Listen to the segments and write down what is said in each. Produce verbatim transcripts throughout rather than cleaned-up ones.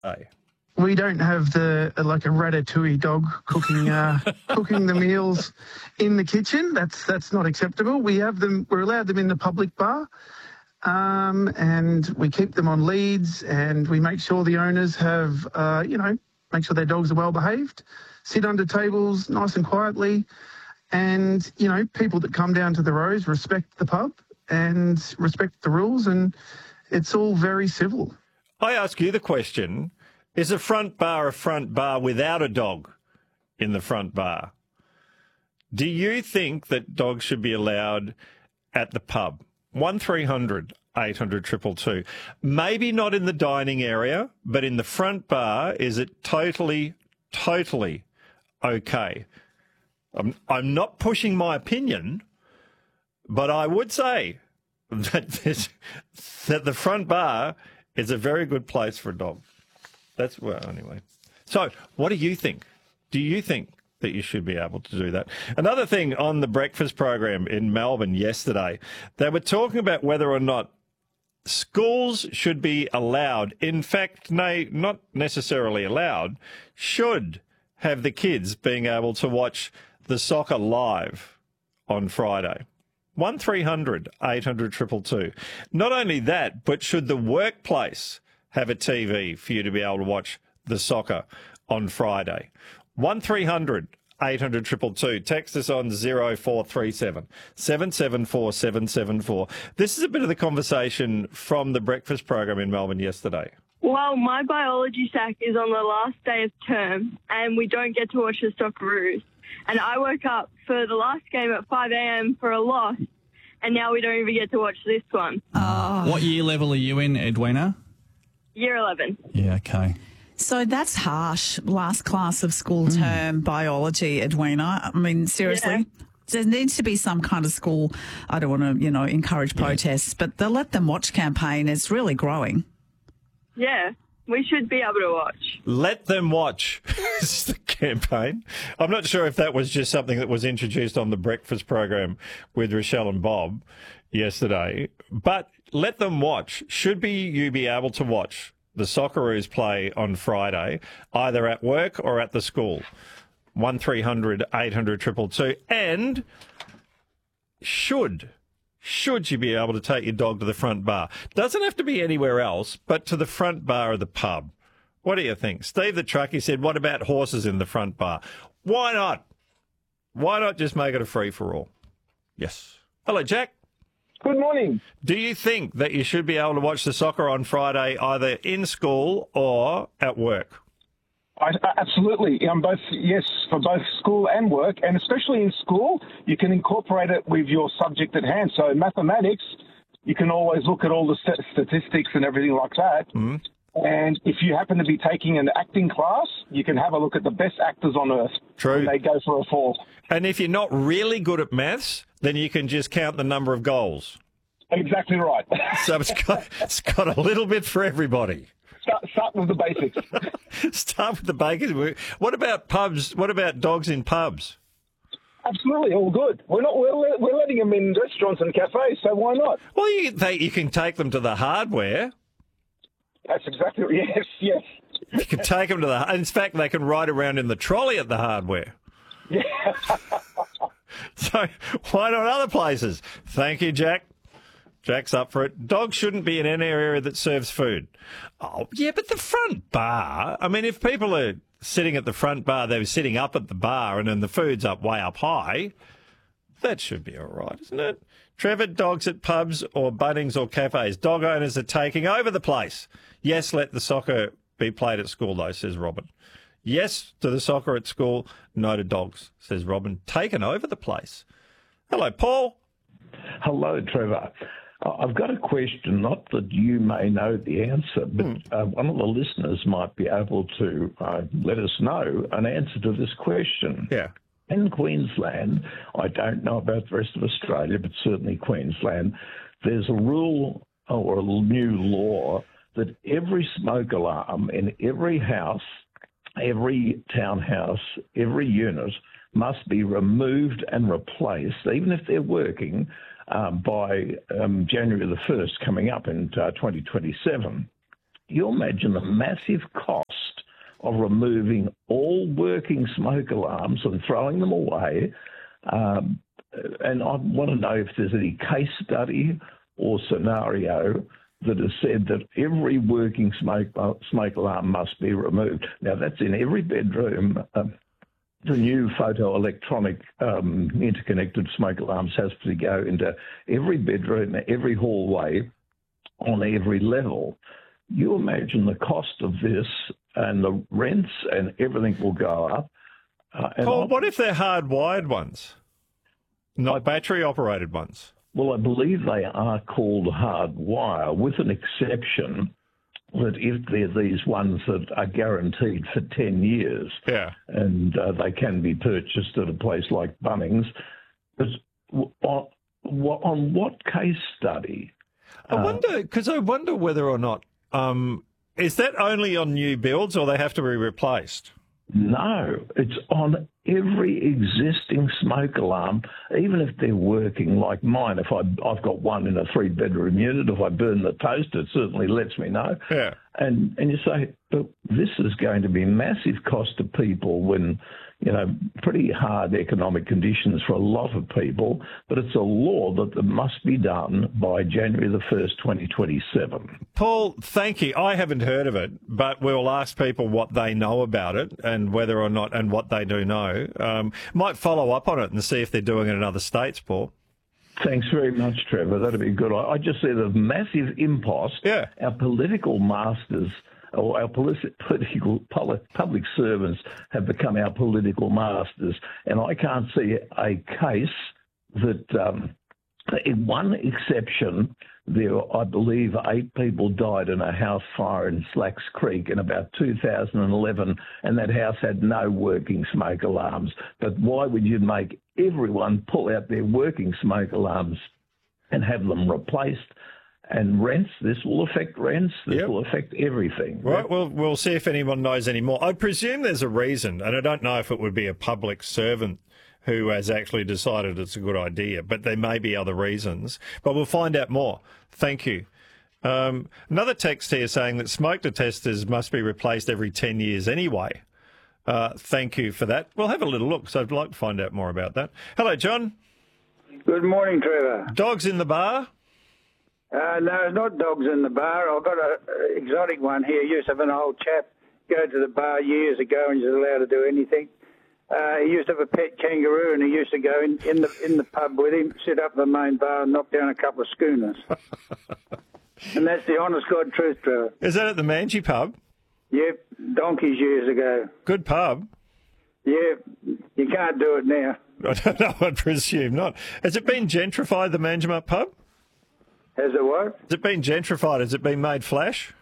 Hey. We don't have the like a ratatouille dog cooking uh, cooking the meals in the kitchen. That's that's not acceptable. We have them. We're allowed them in the public bar, um, and we keep them on leads, and we make sure the owners have, uh, you know, make sure their dogs are well behaved, sit under tables nice and quietly, and you know, people that come down to the Rose respect the pub and respect the rules, and it's all very civil. I ask you the question. Is a front bar a front bar without a dog in the front bar? Do you think that dogs should be allowed at the pub? one three hundred eight hundred two two two. Maybe not in the dining area, but in the front bar, is it totally, totally okay? I'm, I'm not pushing my opinion, but I would say that, this, that the front bar is a very good place for a dog. That's, well, anyway. So what do you think? Do you think that you should be able to do that? Another thing on the breakfast program in Melbourne yesterday, they were talking about whether or not schools should be allowed, in fact, nay, not necessarily allowed, should have the kids being able to watch the soccer live on Friday. one three hundred eight hundred two two two. Not only that, but should the workplace have a T V for you to be able to watch the soccer on Friday? one three hundred eight hundred two two two. Text us on zero four three seven seven seven four seven seven four. This is a bit of the conversation from the breakfast program in Melbourne yesterday. Well, my biology sack is on the last day of term, and we don't get to watch the Socceroos. And I woke up for the last game at five a.m. for a loss, and now we don't even get to watch this one. Uh, What year level are you in, Edwina? Year eleven. Yeah, okay. So that's harsh. Last class of school term biology, Edwina. I mean, seriously. Yeah. There needs to be some kind of school, I don't want to, you know, encourage protests, but the Let Them Watch campaign is really growing. Yeah, we should be able to watch. Let them watch. This is the campaign. I'm not sure if that was just something that was introduced on the breakfast program with Rochelle and Bob yesterday, but let them watch. Should be you be able to watch the Socceroos play on Friday, either at work or at the school? one three hundred eight hundred two two two. And should, should you be able to take your dog to the front bar? Doesn't have to be anywhere else, but to the front bar of the pub. What do you think? Steve the truckie said, what about horses in the front bar? Why not? Why not just make it a free-for-all? Yes. Hello, Jack. Good morning. Do you think that you should be able to watch the soccer on Friday either in school or at work? I, absolutely. Um, both yes, for both school and work, and especially in school, you can incorporate it with your subject at hand. So mathematics, you can always look at all the st- statistics and everything like that. Mm-hmm. And if you happen to be taking an acting class, you can have a look at the best actors on earth. True. When they go for a fall. And if you're not really good at maths, then you can just count the number of goals. Exactly right. So it's got, it's got a little bit for everybody. Start, start with the basics. Start with the basics. What about pubs? What about dogs in pubs? Absolutely, all good. We're not. We're, we're letting them in restaurants and cafes, so why not? Well, you, they, you can take them to the hardware. That's exactly yes, yes. You can take them to the. In fact, they can ride around in the trolley at the hardware. Yeah. So why not other places? Thank you, Jack. Jack's up for it. Dogs shouldn't be in any area that serves food. Oh, yeah, but the front bar. I mean, if people are sitting at the front bar, they're sitting up at the bar, and then the food's up way up high. That should be all right, isn't it? Trevor, dogs at pubs or Bunnings or cafes. Dog owners are taking over the place. Yes, let the soccer be played at school, though, says Robin. Yes to the soccer at school, no to dogs, says Robin. Taken over the place. Hello, Paul. Hello, Trevor. I've got a question, not that you may know the answer, but mm. uh, one of the listeners might be able to uh, let us know an answer to this question. Yeah. In Queensland, I don't know about the rest of Australia, but certainly Queensland, there's a rule or a new law that every smoke alarm in every house, every townhouse, every unit must be removed and replaced, even if they're working, um, by um, January the first coming up in uh, twenty twenty-seven. you imagine the massive cost of removing all working smoke alarms and throwing them away. Um, and I want to know if there's any case study or scenario that has said that every working smoke smoke alarm must be removed. Now, that's in every bedroom. Um, the new photoelectronic um, interconnected smoke alarms has to go into every bedroom, every hallway, on every level. You imagine the cost of this, and the rents and everything will go up. Uh, and Paul, I, what if they're hardwired ones, not battery-operated ones? Well, I believe they are called hardwire, with an exception that if they're these ones that are guaranteed for ten years, yeah, and uh, they can be purchased at a place like Bunnings, but on, on what case study? I wonder, because I wonder whether or not, um, is that only on new builds or they have to be replaced? No, it's on every existing smoke alarm, even if they're working like mine. If I, I've got one in a three-bedroom unit, if I burn the toast, it certainly lets me know. Yeah. And and you say, but this is going to be massive cost to people when, you know, pretty hard economic conditions for a lot of people, but it's a law that that must be done by January the first, twenty twenty-seven. Paul, thank you. I haven't heard of it, but we'll ask people what they know about it and whether or not, and what they do know. Um, might follow up on it and see if they're doing it in other states, Paul. Thanks very much, Trevor. That'd be good. I, I just see the massive impost. Yeah. Our political masters, or our politi- political public servants have become our political masters, and I can't see a case that, um, in one exception, there, I believe, eight people died in a house fire in Slacks Creek in about two thousand eleven, and that house had no working smoke alarms. But why would you make everyone pull out their working smoke alarms and have them replaced? And rents, this will affect rents, this Yep. will affect everything. Right, well, we'll see if anyone knows any more. I presume there's a reason, and I don't know if it would be a public servant who has actually decided it's a good idea, but there may be other reasons. But we'll find out more. Thank you. Um, another text here saying that smoke detectors must be replaced every ten years anyway. Uh, thank you for that. We'll have a little look, so I'd like to find out more about that. Hello, John. Good morning, Trevor. Dogs in the bar? Uh, no, not dogs in the bar. I've got an exotic one here. Used to have an old chap go to the bar years ago and he was allowed to do anything. Uh, he used to have a pet kangaroo, and he used to go in, in the in the pub with him, sit up at the main bar, and knock down a couple of schooners. And that's the honest God truth, Trevor. Is that at the Manji pub? Yep, donkeys years ago. Good pub. Yeah, you can't do it now. I don't know, I presume not. Has it been gentrified, the Manjimup pub? Has it what? Has it been gentrified? Has it been made flash?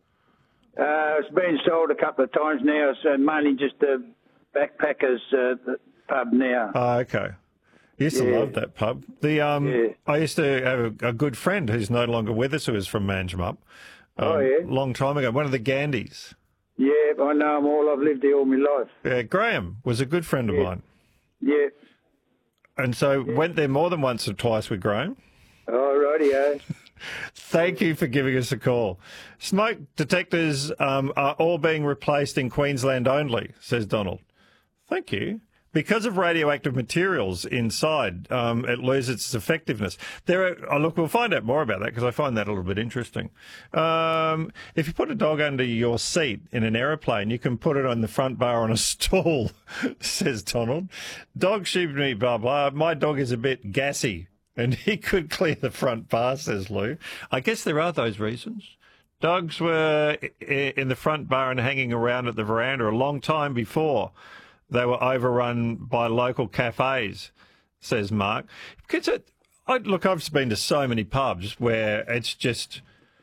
Uh, it's been sold a couple of times now, so mainly just a backpackers uh, pub now. Oh, okay. I used to Yeah. love that pub. The um, Yeah. I used to have a, a good friend who's no longer with us who was from Manjimup. Um, Oh, yeah? Long time ago. One of the Gandhis. Yeah, I know them all. I've lived here all my life. Yeah, Graham was a good friend of Yeah. mine. Yeah. And so went there more than once or twice with Graham. All rightio. Thank you for giving us a call. Smoke detectors um, are all being replaced in Queensland only, says Donald. Thank you. Because of radioactive materials inside, um, it loses its effectiveness. There are, oh, look, we'll find out more about that because I find that a little bit interesting. Um, if you put a dog under your seat in an aeroplane, you can put it on the front bar on a stool, says Donald. Dog should be blah, blah. My dog is a bit gassy and he could clear the front bar, says Lou. I guess there are those reasons. Dogs were in the front bar and hanging around at the veranda a long time before they were overrun by local cafes, says Mark. Because it, I, look, I've been to so many pubs where it's just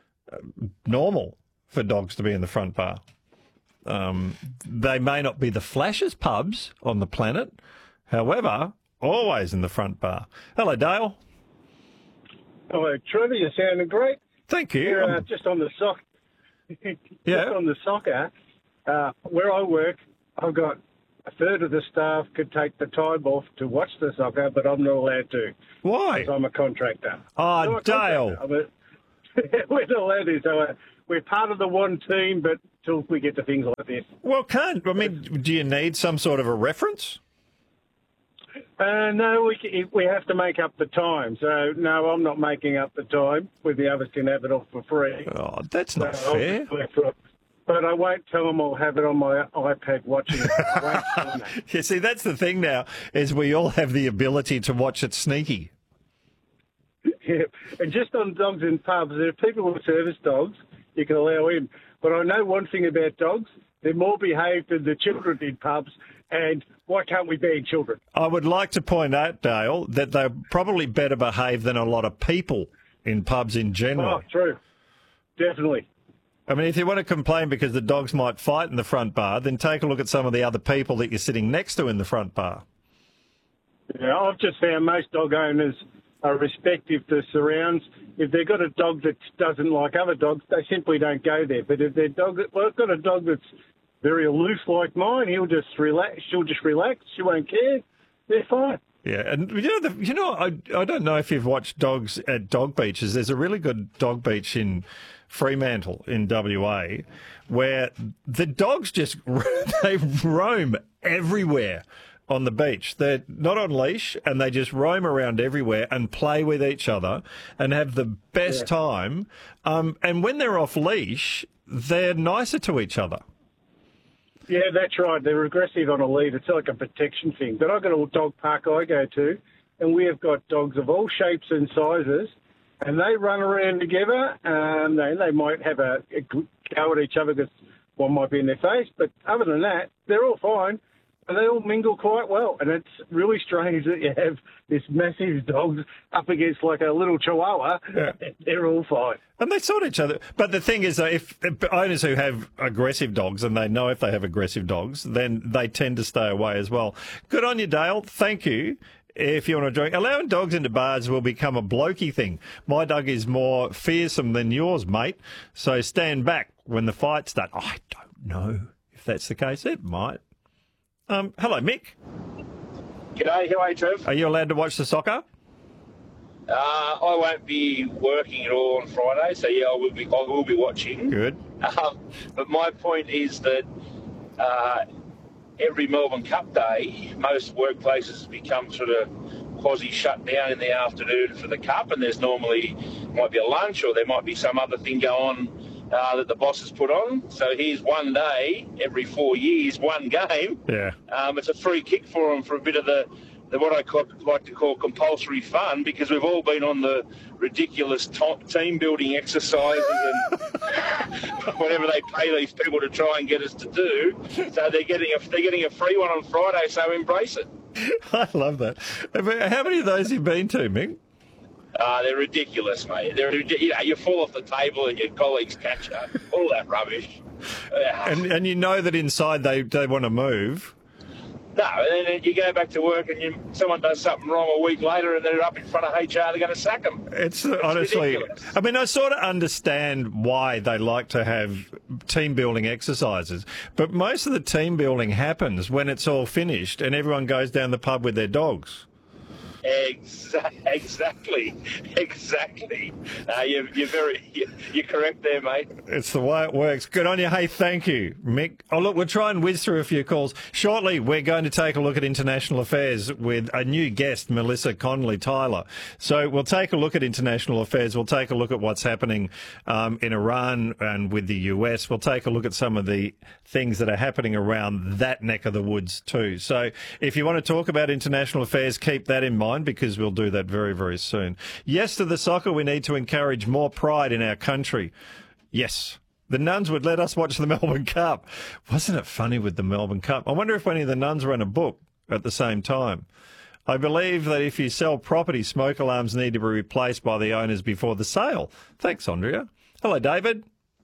normal for dogs to be in the front bar. Um, they may not be the flashiest pubs on the planet, however, always in the front bar. Hello, Dale. Hello, Trevor. You're sounding great. Thank you. You're, uh, just on the soc- Yeah. just on the soccer, uh, where I work, I've got a third of the staff could take the time off to watch the soccer, but I'm not allowed to. Why? Because I'm a contractor. Oh, I'm a Dale. contractor. I'm a- We're not allowed to. So uh, we're part of the one team, but till we get to things like this. Well, can't, I mean, do you need some sort of a reference? Uh, no, we we have to make up the time. So, no, I'm not making up the time. Where the others can have it off for free. Oh, that's not so fair. But I won't tell them I'll have it on my iPad watching it. I won't tell them that. You see, that's the thing now, is we all have the ability to watch it sneaky. Yeah. And just on dogs in pubs, there are people with service dogs you can allow in. But I know one thing about dogs, they're more behaved than the children in pubs, and why can't we ban children? I would like to point out, Dale, that they're probably better behaved than a lot of people in pubs in general. Oh, true. Definitely. I mean, if you want to complain because the dogs might fight in the front bar, then take a look at some of the other people that you're sitting next to in the front bar. Yeah, I've just found most dog owners are respective to surrounds. If they've got a dog that doesn't like other dogs, they simply don't go there. But if their dog, well, I've got a dog that's very aloof like mine, he'll just relax. She'll just relax. She won't care. They're fine. Yeah, and you know, the, you know, I I don't know if you've watched dogs at dog beaches. There's a really good dog beach in Fremantle in W A, where the dogs just they roam everywhere on the beach. They're not on leash, and they just roam around everywhere and play with each other and have the best Yeah. time. Um, and when they're off leash, they're nicer to each other. Yeah, that's right. They're aggressive on a lead. It's like a protection thing. But I've got a dog park I go to, and we have got dogs of all shapes and sizes, and they run around together. Um, they, they might have a, a go at each other because one might be in their face, but other than that, they're all fine, and they all mingle quite well. And it's really strange that you have this massive dog up against like a little chihuahua. Yeah. They're all fine. And they sort each other. But the thing is, that if, if owners who have aggressive dogs, and they know if they have aggressive dogs, then they tend to stay away as well. Good on you, Dale. Thank you. If you want to join, allowing dogs into bars will become a blokey thing. My dog is more fearsome than yours, mate. So stand back when the fight starts. I don't know if that's the case. It might. Um, hello, Mick. G'day, how are you, Trev? Are you allowed to watch the soccer? Uh, I won't be working at all on Friday, so yeah, I will be. I will be watching. Good. Um, but my point is that uh, every Melbourne Cup day, most workplaces become sort of quasi shut down in the afternoon for the Cup, and there's normally might be a lunch or there might be some other thing go on uh, that the boss has put on. So here's one day every four years, one game. Yeah. Um, it's a free kick for them for a bit of the. The, what I call, like to call compulsory fun, because we've all been on the ridiculous to- team building exercises and whatever they pay these people to try and get us to do. So they're getting a they're getting a free one on Friday. So embrace it. I love that. How many of those have you been to, Mick? Uh, they're ridiculous, mate. They're you know you fall off the table and your colleagues catch you. All that rubbish. And and you know that inside they they want to move. No, and then you go back to work and you, someone does something wrong a week later and they're up in front of H R, they're going to sack them. It's, it's honestly, ridiculous. I mean, I sort of understand why they like to have team building exercises, but most of the team building happens when it's all finished and everyone goes down the pub with their dogs. Exa- exactly, exactly. Uh, you're, you're very, you're, you're correct there, mate. It's the way it works. Good on you. Hey, thank you, Mick. Oh, look, we'll try and whiz through a few calls. Shortly, we're going to take a look at international affairs with a new guest, Melissa Connolly-Tyler. So we'll take a look at international affairs. We'll take a look at what's happening um, in Iran and with the U S. We'll take a look at some of the things that are happening around that neck of the woods too. So if you want to talk about international affairs, keep that in mind, because we'll do that very, very soon. Yes to the soccer. We need to encourage more pride in our country. Yes. The nuns would let us watch the Melbourne Cup. Wasn't it funny with the Melbourne Cup? I wonder if any of the nuns ran a book at the same time. I believe that if you sell property, smoke alarms need to be replaced by the owners before the sale. Thanks, Andrea. Hello, David.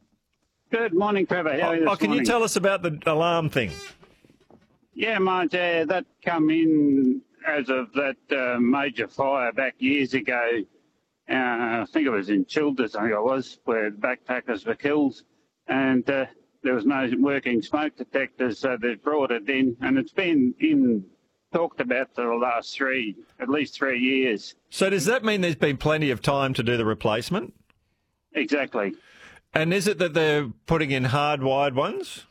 Good morning, Trevor. How are you this Oh, can morning? you tell us about the alarm thing? Yeah, mate, uh, that come in as of that uh, major fire back years ago. Uh, I think it was in Childers, I think it was, where backpackers were killed. And uh, there was no working smoke detectors, so they brought it in. And it's been in talked about for the last three, at least three years. So does that mean there's been plenty of time to do the replacement? Exactly. And is it that they're putting in hard wired ones?